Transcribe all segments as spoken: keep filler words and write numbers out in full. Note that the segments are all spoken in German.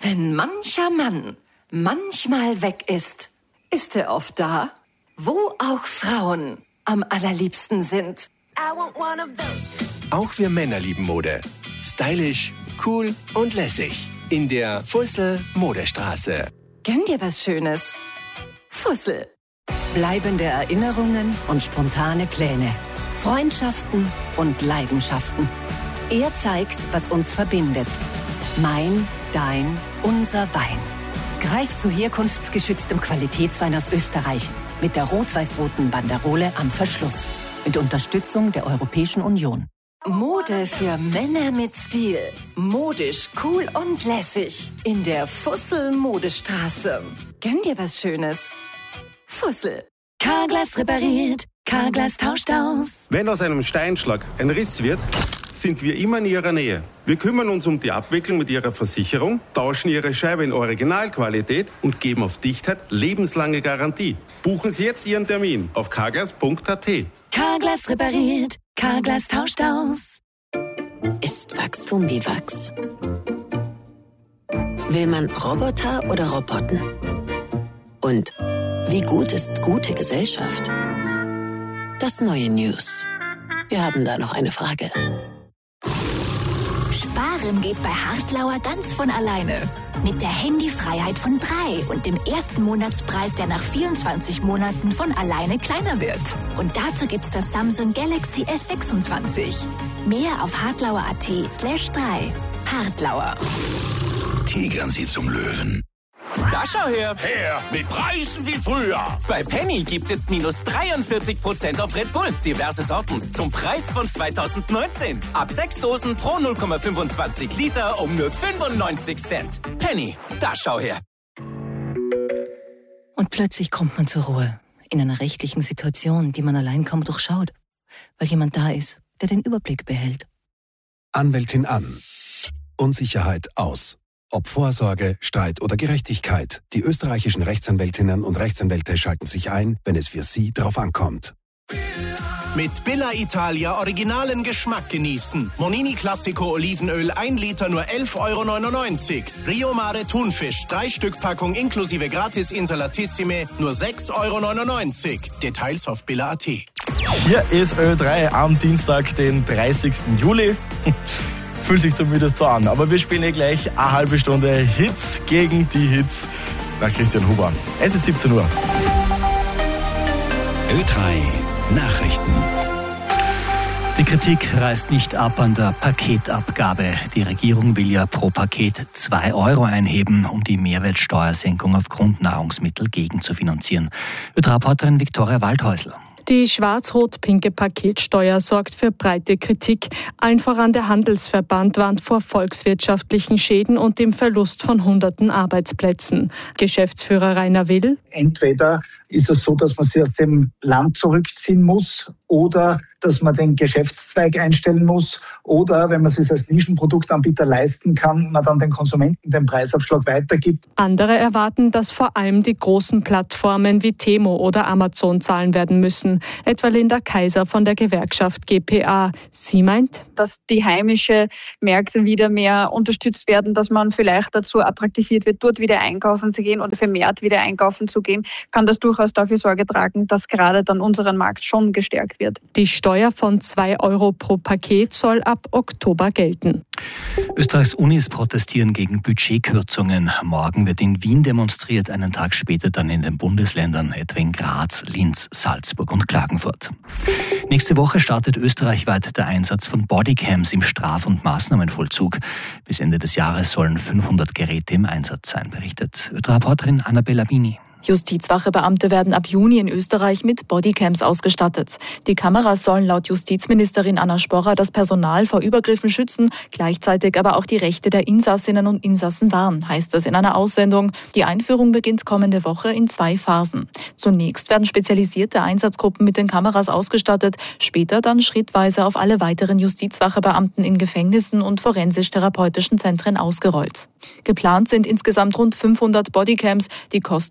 Wenn mancher Mann manchmal weg ist, ist er oft da, wo auch Frauen am allerliebsten sind. Auch wir Männer lieben Mode. Stylisch, cool und lässig. In der Fussel Modestraße. Gönn dir was Schönes. Fussel. Bleibende Erinnerungen und spontane Pläne. Freundschaften und Leidenschaften. Er zeigt, was uns verbindet. Mein, dein, unser Wein. Greif zu herkunftsgeschütztem Qualitätswein aus Österreich mit der rot-weiß-roten Banderole am Verschluss. Mit Unterstützung der Europäischen Union. Mode für Männer mit Stil. Modisch, cool und lässig. In der Fussel Modestraße. Gönn dir was Schönes. Fussel. Carglass repariert. Carglass tauscht aus. Wenn aus einem Steinschlag ein Riss wird, sind wir immer in Ihrer Nähe. Wir kümmern uns um die Abwicklung mit Ihrer Versicherung, tauschen Ihre Scheibe in Originalqualität und geben auf Dichtheit lebenslange Garantie. Buchen Sie jetzt Ihren Termin auf carglass punkt a t. Carglass repariert. Carglass tauscht aus. Ist Wachstum wie Wachs? Will man Roboter oder Roboten? Und wie gut ist gute Gesellschaft? Das neue News. Wir haben da noch eine Frage. Sparen geht bei Hartlauer ganz von alleine. Mit der Handyfreiheit von drei und dem ersten Monatspreis, der nach vierundzwanzig Monaten von alleine kleiner wird. Und dazu gibt's das Samsung Galaxy S sechsundzwanzig. Mehr auf hartlauer.at slash drei. Hartlauer. Tigern Sie zum Löwen. Da schau her. Her, mit Preisen wie früher. Bei Penny gibt's jetzt minus dreiundvierzig Prozent auf Red Bull. Diverse Sorten zum Preis von zweitausendneunzehn. Ab sechs Dosen pro null Komma fünfundzwanzig Liter um nur fünfundneunzig Cent. Penny, da schau her. Und plötzlich kommt man zur Ruhe. In einer rechtlichen Situation, die man allein kaum durchschaut. Weil jemand da ist, der den Überblick behält. Anwältin an. Unsicherheit aus. Ob Vorsorge, Streit oder Gerechtigkeit, die österreichischen Rechtsanwältinnen und Rechtsanwälte schalten sich ein, wenn es für sie drauf ankommt. Mit Billa Italia originalen Geschmack genießen. Monini Classico Olivenöl ein Liter nur elf Euro neunundneunzig. Rio Mare Thunfisch drei Stück Packung inklusive Gratis Insalatissime nur sechs Euro neunundneunzig. Details auf billa punkt at. Hier ist Ö drei am Dienstag, den dreißigsten Juli. Fühlt sich zumindest so an. Aber wir spielen eh gleich eine halbe Stunde Hits gegen die Hits nach Christian Huber. Es ist siebzehn Uhr. Ö drei Nachrichten. Die Kritik reißt nicht ab an der Paketabgabe. Die Regierung will ja pro Paket zwei Euro einheben, um die Mehrwertsteuersenkung auf Grundnahrungsmittel gegenzufinanzieren. Ö drei-Reporterin Viktoria Waldhäusl. Die schwarz-rot-pinke Paketsteuer sorgt für breite Kritik. Allen voran der Handelsverband warnt vor volkswirtschaftlichen Schäden und dem Verlust von hunderten Arbeitsplätzen. Geschäftsführer Rainer Will: Entweder ist es so, dass man sich aus dem Land zurückziehen muss oder dass man den Geschäftszweig einstellen muss oder, wenn man es sich als Nischenproduktanbieter leisten kann, man dann den Konsumenten den Preisabschlag weitergibt. Andere erwarten, dass vor allem die großen Plattformen wie Temo oder Amazon zahlen werden müssen. Etwa Linda Kaiser von der Gewerkschaft G P A. Sie meint, dass die heimischen Märkte wieder mehr unterstützt werden, dass man vielleicht dazu attraktiviert wird, dort wieder einkaufen zu gehen oder vermehrt wieder einkaufen zu gehen, kann das durchaus dafür Sorge tragen, dass gerade dann unseren Markt schon gestärkt wird. Die Steuer von zwei Euro pro Paket soll ab Oktober gelten. Österreichs Unis protestieren gegen Budgetkürzungen. Morgen wird in Wien demonstriert, einen Tag später dann in den Bundesländern, etwa in Graz, Linz, Salzburg und Klagenfurt. Nächste Woche startet österreichweit der Einsatz von Bodycams im Straf- und Maßnahmenvollzug. Bis Ende des Jahres sollen fünfhundert Geräte im Einsatz sein, berichtet Ö drei-Reporterin Annabella Bini. Justizwachebeamte werden ab Juni in Österreich mit Bodycams ausgestattet. Die Kameras sollen laut Justizministerin Anna Sporrer das Personal vor Übergriffen schützen, gleichzeitig aber auch die Rechte der Insassinnen und Insassen wahren, heißt es in einer Aussendung. Die Einführung beginnt kommende Woche in zwei Phasen. Zunächst werden spezialisierte Einsatzgruppen mit den Kameras ausgestattet, später dann schrittweise auf alle weiteren Justizwachebeamten in Gefängnissen und forensisch-therapeutischen Zentren ausgerollt. Geplant sind insgesamt rund fünfhundert Bodycams, die Kosten für Anstalten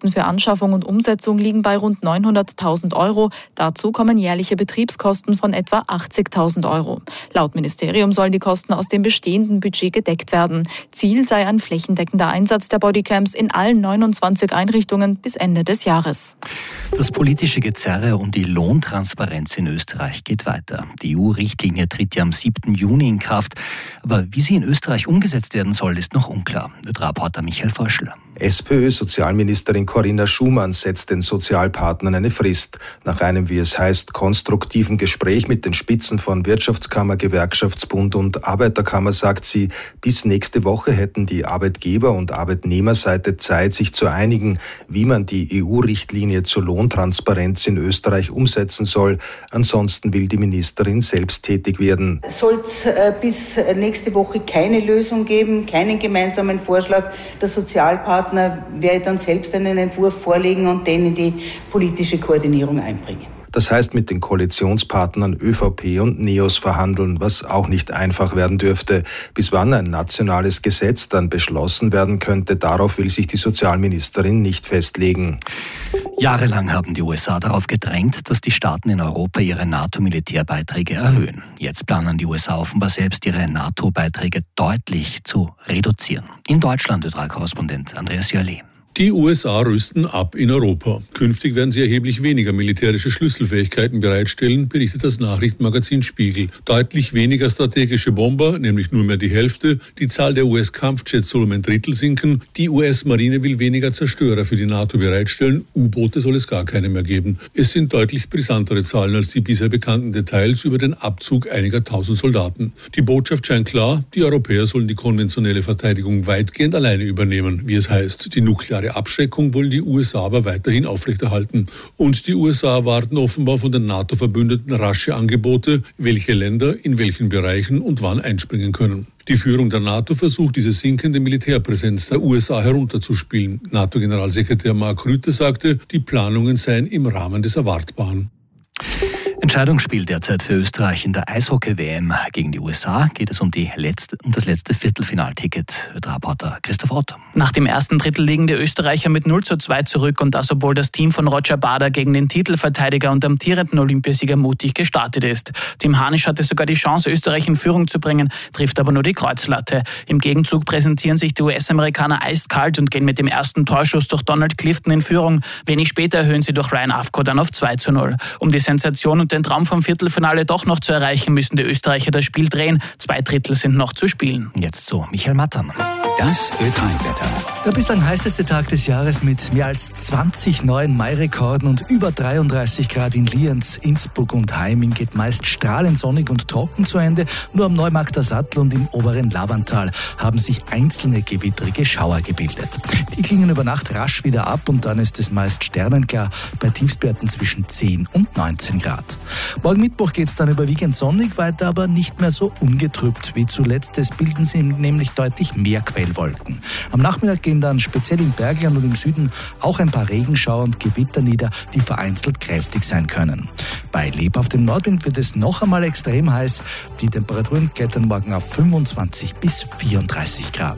Anschaffung und Umsetzung liegen bei rund neunhunderttausend Euro. Dazu kommen jährliche Betriebskosten von etwa achtzigtausend Euro. Laut Ministerium sollen die Kosten aus dem bestehenden Budget gedeckt werden. Ziel sei ein flächendeckender Einsatz der Bodycams in allen neunundzwanzig Einrichtungen bis Ende des Jahres. Das politische Gezerre um die Lohntransparenz in Österreich geht weiter. Die E U-Richtlinie tritt ja am siebten Juni in Kraft. Aber wie sie in Österreich umgesetzt werden soll, ist noch unklar. Reporter Michael Forschl. SPÖ-Sozialministerin Corinna Schumann setzt den Sozialpartnern eine Frist. Nach einem, wie es heißt, konstruktiven Gespräch mit den Spitzen von Wirtschaftskammer, Gewerkschaftsbund und Arbeiterkammer sagt sie, bis nächste Woche hätten die Arbeitgeber- und Arbeitnehmerseite Zeit, sich zu einigen, wie man die E U-Richtlinie zur Lohntransparenz in Österreich umsetzen soll. Ansonsten will die Ministerin selbst tätig werden. Soll es äh, bis nächste Woche keine Lösung geben, keinen gemeinsamen Vorschlag der Sozialpartner, werde dann selbst einen Entwurf vorlegen und den in die politische Koordinierung einbringen. Das heißt, mit den Koalitionspartnern ÖVP und NEOS verhandeln, was auch nicht einfach werden dürfte. Bis wann ein nationales Gesetz dann beschlossen werden könnte, darauf will sich die Sozialministerin nicht festlegen. Jahrelang haben die U S A darauf gedrängt, dass die Staaten in Europa ihre NATO-Militärbeiträge erhöhen. Jetzt planen die U S A offenbar selbst, ihre NATO-Beiträge deutlich zu reduzieren. In Deutschland, Ö drei-Korrespondent Andreas Jörli. Die U S A rüsten ab in Europa. Künftig werden sie erheblich weniger militärische Schlüsselfähigkeiten bereitstellen, berichtet das Nachrichtenmagazin Spiegel. Deutlich weniger strategische Bomber, nämlich nur mehr die Hälfte. Die Zahl der U S-Kampfjets soll um ein Drittel sinken. Die U S-Marine will weniger Zerstörer für die NATO bereitstellen. U-Boote soll es gar keine mehr geben. Es sind deutlich brisantere Zahlen als die bisher bekannten Details über den Abzug einiger tausend Soldaten. Die Botschaft scheint klar, die Europäer sollen die konventionelle Verteidigung weitgehend alleine übernehmen, wie es heißt. Die nukleare Abschreckung wollen die U S A aber weiterhin aufrechterhalten. Und die U S A erwarten offenbar von den NATO-Verbündeten rasche Angebote, welche Länder in welchen Bereichen und wann einspringen können. Die Führung der NATO versucht, diese sinkende Militärpräsenz der U S A herunterzuspielen. NATO-Generalsekretär Mark Rutte sagte, die Planungen seien im Rahmen des Erwartbaren. Entscheidungsspiel derzeit für Österreich in der Eishockey-W M. Gegen die U S A geht es um, die letzte, um das letzte Viertelfinalticket. Reporter Christoph Ott. Nach dem ersten Drittel liegen die Österreicher mit null zu zwei zurück und das, obwohl das Team von Roger Bader gegen den Titelverteidiger und amtierenden Olympiasieger mutig gestartet ist. Tim Hanisch hatte sogar die Chance, Österreich in Führung zu bringen, trifft aber nur die Kreuzlatte. Im Gegenzug präsentieren sich die U S-Amerikaner eiskalt und gehen mit dem ersten Torschuss durch Donald Clifton in Führung. Wenig später erhöhen sie durch Ryan Afko dann auf zwei zu null. Um die Sensation und den Traum vom Viertelfinale doch noch zu erreichen, müssen die Österreicher das Spiel drehen. Zwei Drittel sind noch zu spielen. Jetzt so, Michael Mattern. Das Ö drei Wetter. Der bislang heißeste Tag des Jahres mit mehr als zwanzig neuen Mai-Rekorden und über dreiunddreißig Grad in Lienz, Innsbruck und Heiming geht meist strahlend sonnig und trocken zu Ende. Nur am Neumarkter Sattel und im oberen Lavantal haben sich einzelne gewittrige Schauer gebildet. Die klingen über Nacht rasch wieder ab und dann ist es meist sternenklar bei Tiefstwerten zwischen zehn und neunzehn Grad. Morgen Mittwoch geht es dann überwiegend sonnig weiter, aber nicht mehr so ungetrübt wie zuletzt. Es bilden sich nämlich deutlich mehr Quellwolken. Am Nachmittag gehen dann speziell im Bergland und im Süden auch ein paar Regenschauer und Gewitter nieder, die vereinzelt kräftig sein können. Bei lebhaftem Nordwind wird es noch einmal extrem heiß. Die Temperaturen klettern morgen auf fünfundzwanzig bis vierunddreißig Grad.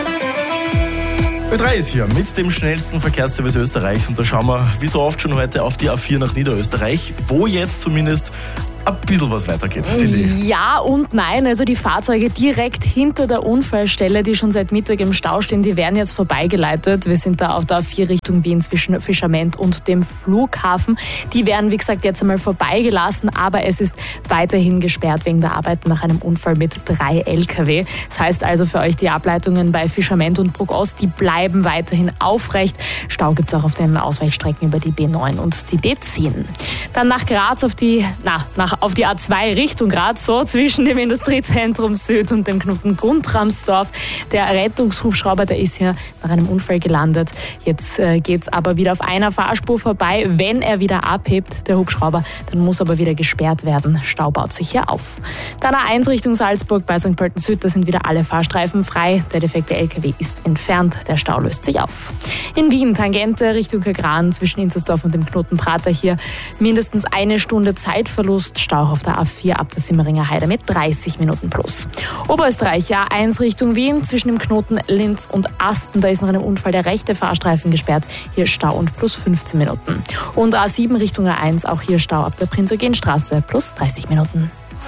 Ö drei ist hier mit dem schnellsten Verkehrsservice Österreichs und da schauen wir wie so oft schon heute auf die A vier nach Niederösterreich, wo jetzt zumindest ein bisschen was weitergeht. Ja und nein, also die Fahrzeuge direkt hinter der Unfallstelle, die schon seit Mittag im Stau stehen, die werden jetzt vorbeigeleitet. Wir sind da auf der A vier Richtung Wien zwischen Fischerment und dem Flughafen. Die werden, wie gesagt, jetzt einmal vorbeigelassen, aber es ist weiterhin gesperrt wegen der Arbeiten nach einem Unfall mit drei L K W. Das heißt also für euch, die Ableitungen bei Fischerment und Bruck Ost, die bleiben weiterhin aufrecht. Stau gibt es auch auf den Ausweichstrecken über die B neun und die B zehn. Dann nach Graz auf die, na, nach auf die A zwei Richtung Graz, so zwischen dem Industriezentrum Süd und dem Knoten Guntramsdorf. Der Rettungshubschrauber, der ist hier nach einem Unfall gelandet. Jetzt äh, geht es aber wieder auf einer Fahrspur vorbei. Wenn er wieder abhebt, der Hubschrauber, dann muss aber wieder gesperrt werden. Stau baut sich hier auf. Dann A eins Richtung Salzburg bei Sankt Pölten Süd, da sind wieder alle Fahrstreifen frei. Der defekte L K W ist entfernt. Der Stau löst sich auf. In Wien, Tangente Richtung Kagran zwischen Inzersdorf und dem Knoten Prater hier mindestens eine Stunde Zeitverlust. Stau auf der A vier ab der Simmeringer Heide mit dreißig Minuten plus. Oberösterreich, A eins Richtung Wien, zwischen dem Knoten Linz und Asten, da ist nach einem Unfall der rechte Fahrstreifen gesperrt. Hier Stau und plus fünfzehn Minuten. Und A sieben Richtung A eins, auch hier Stau ab der Prinz-Eugen-Straße plus dreißig Minuten.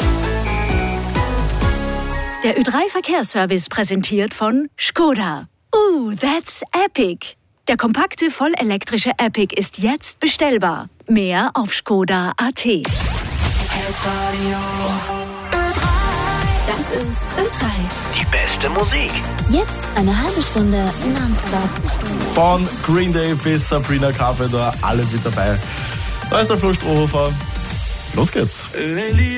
Der Ö drei Verkehrsservice präsentiert von Skoda. Ooh, that's epic! Der kompakte, vollelektrische Epic ist jetzt bestellbar. Mehr auf skoda punkt a t. Das ist Ö drei. Die beste Musik. Jetzt eine halbe Stunde nonstop. Von Green Day bis Sabrina Carpenter, alle mit dabei. Da ist der Flo Strohhofer. Los geht's.